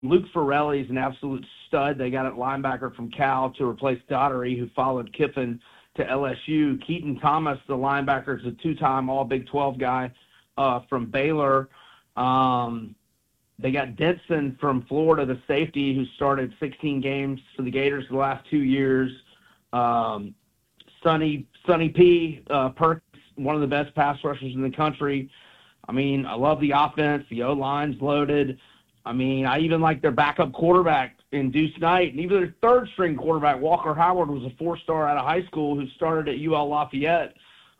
Luke Farrelly is an absolute stud. They got a linebacker from Cal to replace Daughtery, who followed Kiffin to LSU. Keaton Thomas, the linebacker, is a two-time All-Big 12 guy from Baylor. They got Denson from Florida, the safety, who started 16 games for the Gators the last 2 years. Sonny P. Perkins, one of the best pass rushers in the country. I mean, I love the offense. The O-line's loaded. I mean, I even like their backup quarterback in Deuce Knight. And even their third-string quarterback, Walker Howard, was a four-star out of high school who started at UL Lafayette,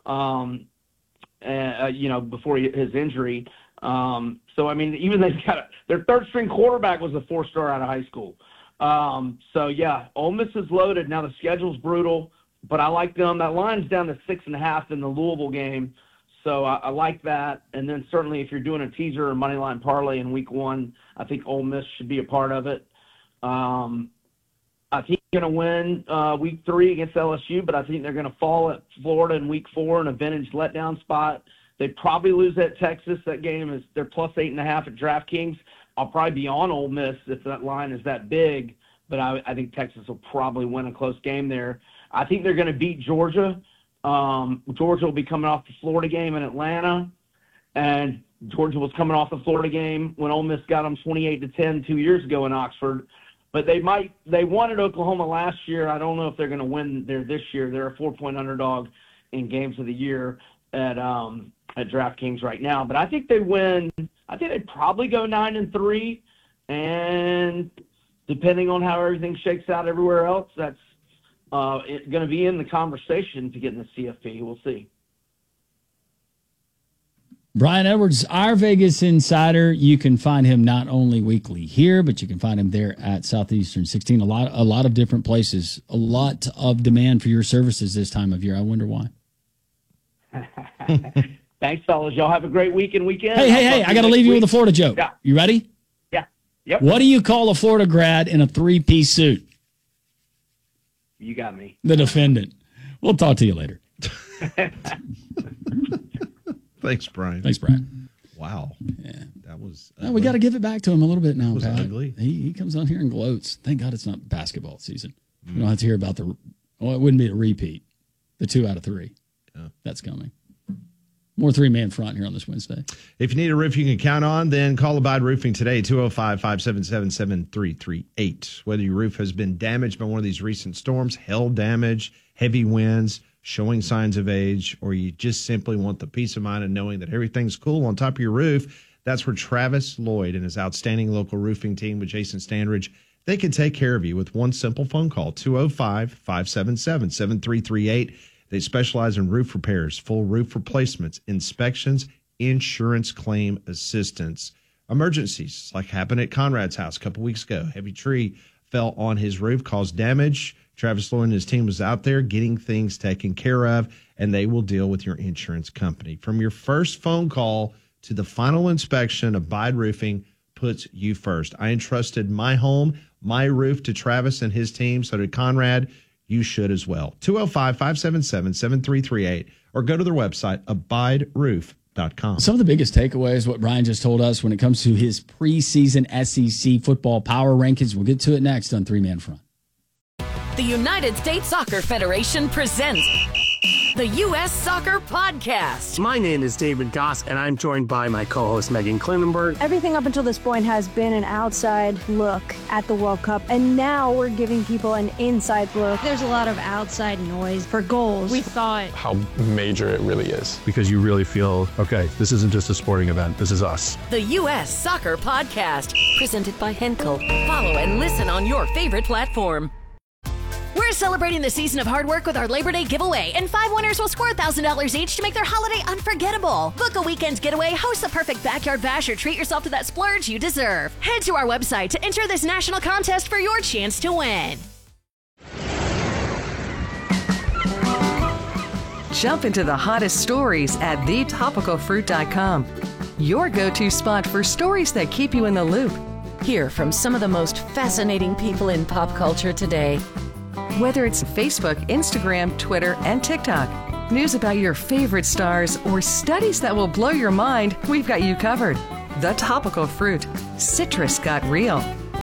before his injury. So, I mean, even they've got their third-string quarterback was a four-star out of high school. Ole Miss is loaded. Now, the schedule's brutal, but I like them. That line's down to 6.5 in the Louisville game. So I like that. And then certainly if you're doing a teaser or money line parlay in week 1, I think Ole Miss should be a part of it. I think they're going to win week 3 against LSU, but I think they're going to fall at Florida in week 4 in a vintage letdown spot. They probably lose at Texas. That game is they're plus 8.5 at DraftKings. I'll probably be on Ole Miss if that line is that big, but I think Texas will probably win a close game there. I think they're going to beat Georgia. Georgia will be coming off the Florida game in Atlanta, and Georgia was coming off the Florida game when Ole Miss got them 28-10 2 years ago in Oxford. But they won at Oklahoma last year. I don't know if they're going to win there this year. They're a 4-point underdog in games of the year at DraftKings right now. But I think they win. I think they'd probably go 9-3, and depending on how everything shakes out everywhere else, that's going to be in the conversation to get in the CFP. We'll see. Brian Edwards, our Vegas insider. You can find him not only weekly here, but you can find him there at Southeastern 16. A lot of different places. A lot of demand for your services this time of year. I wonder why. Thanks, fellas. Y'all have a great week and weekend. Hey! I got to leave you with a Florida joke. Yeah. You ready? Yeah. Yep. What do you call a Florida grad in a 3-piece suit? You got me. The defendant. We'll talk to you later. Thanks, Brian. Wow. Yeah. That was... we got to give it back to him a little bit now, was Pat. ugly. He comes on here and gloats. Thank God it's not basketball season. We don't have to hear about it wouldn't be a repeat. The 2 out of 3. Yeah. That's coming. More 3-man front here on this Wednesday. If you need a roof you can count on, then call Abide Roofing today, 205-577-7338. Whether your roof has been damaged by one of these recent storms, hail damage, heavy winds, showing signs of age, or you just simply want the peace of mind of knowing that everything's cool on top of your roof, that's where Travis Lloyd and his outstanding local roofing team with Jason Standridge, they can take care of you with one simple phone call, 205-577-7338. They specialize in roof repairs, full roof replacements, inspections, insurance claim assistance. Emergencies, like happened at Conrad's house a couple weeks ago. Heavy tree fell on his roof, caused damage. Travis Lloyd and his team was out there getting things taken care of, and they will deal with your insurance company. From your first phone call to the final inspection, Abide Roofing puts you first. I entrusted my home, my roof to Travis and his team, so did Conrad. You should as well. 205-577-7338 or go to their website, abideroof.com. Some of the biggest takeaways, what Brian just told us when it comes to his preseason SEC football power rankings. We'll get to it next on 3-Man Front. The United States Soccer Federation presents the U.S. Soccer Podcast. My name is David Goss, and I'm joined by my co-host, Megan Klinenberg. Everything up until this point has been an outside look at the World Cup, and now we're giving people an inside look. There's a lot of outside noise for goals. We thought how major it really is. Because you really feel, okay, this isn't just a sporting event. This is us. The U.S. Soccer Podcast, presented by Henkel. Follow and listen on your favorite platform. We're celebrating the season of hard work with our Labor Day giveaway, and 5 winners will score $1,000 each to make their holiday unforgettable. Book a weekend getaway, host the perfect backyard bash, or treat yourself to that splurge you deserve. Head to our website to enter this national contest for your chance to win. Jump into the hottest stories at thetopicalfruit.com. Your go-to spot for stories that keep you in the loop. Hear from some of the most fascinating people in pop culture today. Whether it's Facebook, Instagram, Twitter, and TikTok, news about your favorite stars, or studies that will blow your mind, we've got you covered. The Topical Fruit. Citrus got real.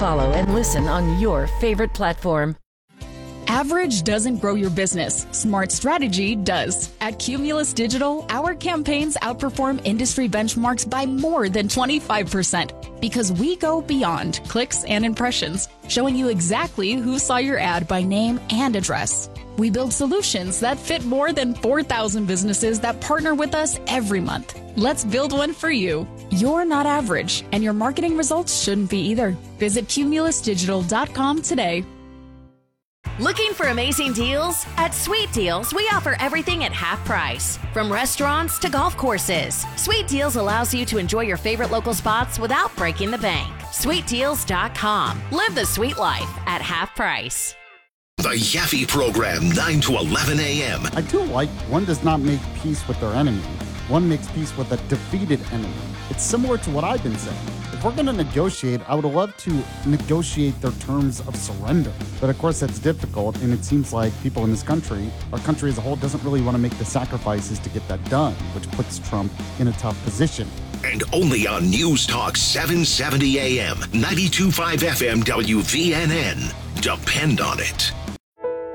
Follow and listen on your favorite platform. Average doesn't grow your business. Smart strategy does. At Cumulus Digital, our campaigns outperform industry benchmarks by more than 25% because we go beyond clicks and impressions, showing you exactly who saw your ad by name and address. We build solutions that fit more than 4,000 businesses that partner with us every month. Let's build one for you. You're not average, and your marketing results shouldn't be either. Visit cumulusdigital.com today. Looking for amazing deals? At Sweet Deals, we offer everything at half price. From restaurants to golf courses, Sweet Deals allows you to enjoy your favorite local spots without breaking the bank. SweetDeals.com. Live the sweet life at half price. The Yaffe Program, 9 to 11 a.m. I do like one does not make peace with their enemy. One makes peace with a defeated enemy. It's similar to what I've been saying. If we're going to negotiate, I would love to negotiate their terms of surrender. But of course, that's difficult, and it seems like people in this country, our country as a whole, doesn't really want to make the sacrifices to get that done, which puts Trump in a tough position. And only on News Talk 770 AM, 92.5 FM WVNN. Depend on it.